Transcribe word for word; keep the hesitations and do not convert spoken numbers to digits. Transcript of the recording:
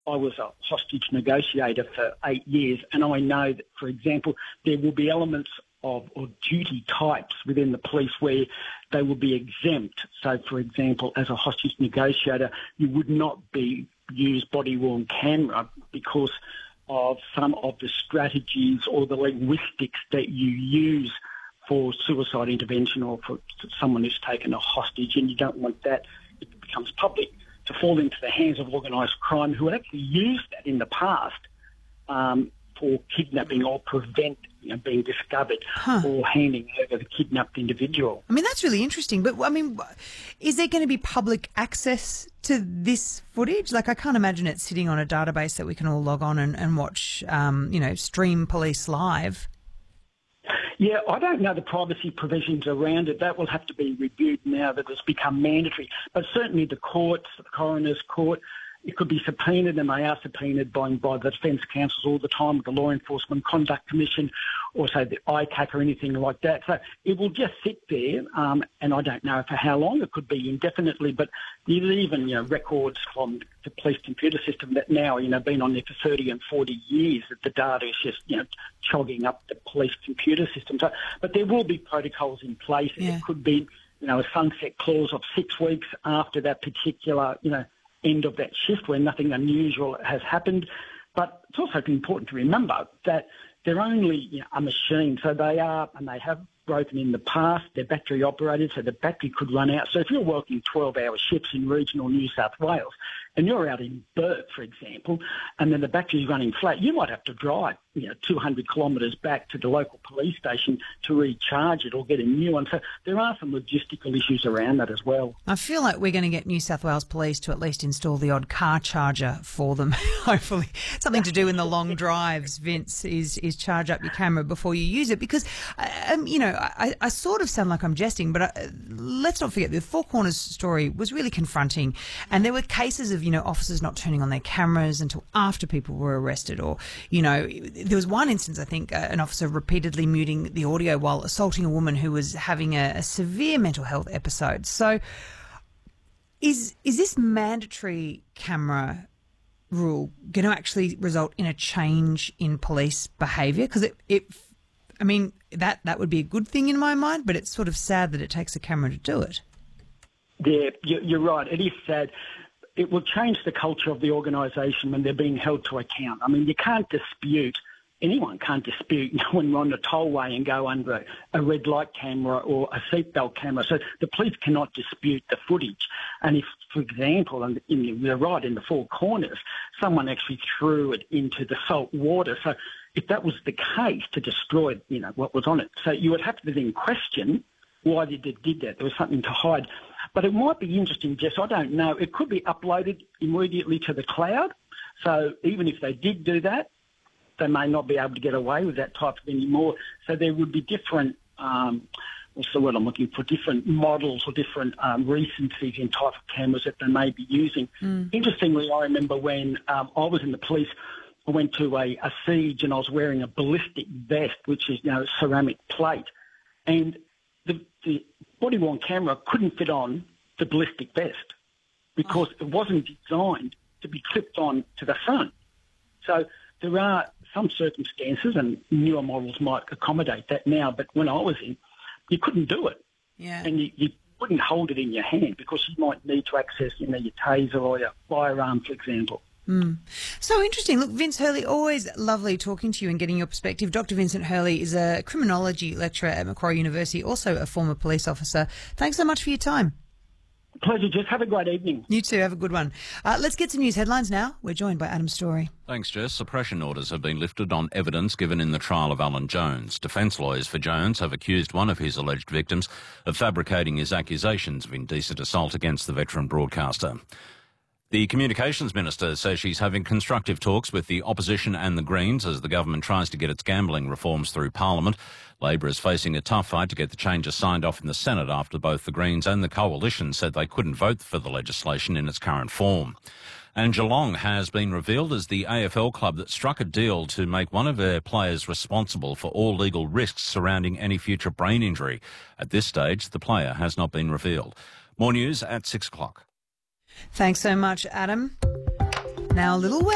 I was a hostage negotiator for eight years, and I know that, for example, there will be elements of or duty types within the police where they will be exempt. So, for example, as a hostage negotiator, you would not be use body-worn camera because of some of the strategies or the linguistics that you use for suicide intervention or for someone who's taken a hostage, and you don't want that, if it becomes public, to fall into the hands of organised crime who had actually used that in the past um, for kidnapping or prevent you know, being discovered huh. or handing over the kidnapped individual. I mean, that's really interesting. But, I mean, is there going to be public access to this footage? Like, I can't imagine it sitting on a database that we can all log on and, and watch, um, you know, stream police live. Yeah, I don't know the privacy provisions around it. That will have to be reviewed now that it's become mandatory. But certainly the courts, the coroner's court, it could be subpoenaed, and they are subpoenaed by, by the defence counsels all the time, with the Law Enforcement Conduct Commission, or say the I C A C or anything like that. So it will just sit there, um, and I don't know for how long. It could be indefinitely, but there's even you know records from the police computer system that now you know been on there for thirty and forty years. That the data is just you know chogging up the police computer system. So, but there will be protocols in place. Yeah. It could be you know a sunset clause of six weeks after that particular you know. end of that shift where nothing unusual has happened. But it's also important to remember that they're only you know, a machine, so they are, and they have broken in the past, they're battery operated, so the battery could run out. So if you're working twelve-hour shifts in regional New South Wales and you're out in Bourke, for example, and then the battery's running flat, you might have to drive you know, two hundred kilometres back to the local police station to recharge it or get a new one. So there are some logistical issues around that as well. I feel like we're going to get New South Wales Police to at least install the odd car charger for them, hopefully. Something to do in the long drives, Vince, is, is charge up your camera before you use it. Because, um, you know, I, I sort of sound like I'm jesting, but I, let's not forget the Four Corners story was really confronting, and there were cases of, you know, officers not turning on their cameras until after people were arrested, or, you know, there was one instance, I think, uh, an officer repeatedly muting the audio while assaulting a woman who was having a, a severe mental health episode. So is is this mandatory camera rule going to actually result in a change in police behaviour? Because it, it, I mean, that, that would be a good thing in my mind, but it's sort of sad that it takes a camera to do it. Yeah, you're right. It is sad. It will change the culture of the organisation when they're being held to account. I mean, you can't dispute, anyone can't dispute when we're on the tollway and go under a red light camera or a seatbelt camera. So the police cannot dispute the footage. And if, for example, and you're right, in the Four Corners, someone actually threw it into the salt water. So if that was the case, to destroy, you know, what was on it. So you would have to then question why they did, did that. There was something to hide. But it might be interesting, Jess, I don't know. It could be uploaded immediately to the cloud. So even if they did do that, they may not be able to get away with that type of anymore. So there would be different, um, what's the word I'm looking for, different models or different um, recencies in type of cameras that they may be using. Mm. Interestingly, I remember when um, I was in the police, I went to a, a siege and I was wearing a ballistic vest, which is, you know, ceramic plate. And the, the body-worn camera couldn't fit on the ballistic vest because it wasn't designed to be clipped on to the front. So there are some circumstances, and newer models might accommodate that now, but when I was in, you couldn't do it. Yeah. And you, you wouldn't hold it in your hand because you might need to access, you know, your taser or your firearm, for example. Mm. So interesting. Look, Vince Hurley, always lovely talking to you and getting your perspective. Doctor Vincent Hurley is a criminology lecturer at Macquarie University, also a former police officer. Thanks so much for your time. Pleasure, Jess. Have a great evening. You too. Have a good one. Uh, let's get some news headlines now. We're joined by Adam Story. Thanks, Jess. Suppression orders have been lifted on evidence given in the trial of Alan Jones. Defence lawyers for Jones have accused one of his alleged victims of fabricating his accusations of indecent assault against the veteran broadcaster. The Communications Minister says she's having constructive talks with the opposition and the Greens as the government tries to get its gambling reforms through Parliament. Labor is facing a tough fight to get the changes signed off in the Senate after both the Greens and the Coalition said they couldn't vote for the legislation in its current form. And Geelong has been revealed as the A F L club that struck a deal to make one of their players responsible for all legal risks surrounding any future brain injury. At this stage, the player has not been revealed. More news at six o'clock. Thanks so much, Adam. Now a little